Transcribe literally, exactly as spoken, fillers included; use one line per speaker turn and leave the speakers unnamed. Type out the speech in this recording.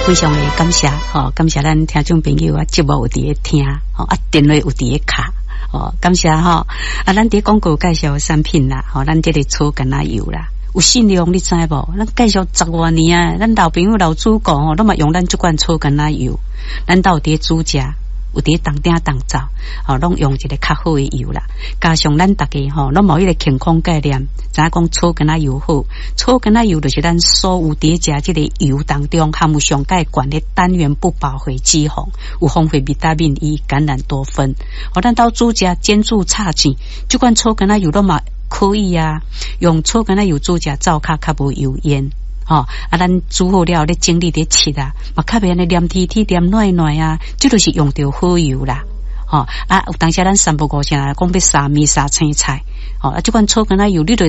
非常的感谢吼，感谢咱听众朋友啊，节目有伫咧听，吼啊电话有伫咧卡，吼感谢吼啊，咱伫广告介绍产品啦，吼咱这个草橄榄油啦，有信用你知无？咱介绍十多年啊，咱老朋友老主讲吼，都嘛用咱这款草橄榄油，咱都有伫煮食。有伫当鼎当灶，吼，拢用一个较好的油啦。加上咱大家吼，拢冇一个健康概念，知影讲草橄榄油好，草橄榄油就是咱所有伫食这个油当中含有上介悬的单元不饱和脂肪，有丰富维他命 E、橄榄多酚。哦，咱到煮食煎煮炒煎，这款草橄榄油拢嘛可以啊，用草橄榄油煮食灶卡较无油烟。吼、哦，啊，咱煮好了，咧整理咧切啊，嘛较袂安尼黏贴贴、黏软软啊，这就是用到好油啦。吼、哦，啊，有当时咱三不五时讲要杀米杀青菜，吼、哦，啊，这款草橄榄油你就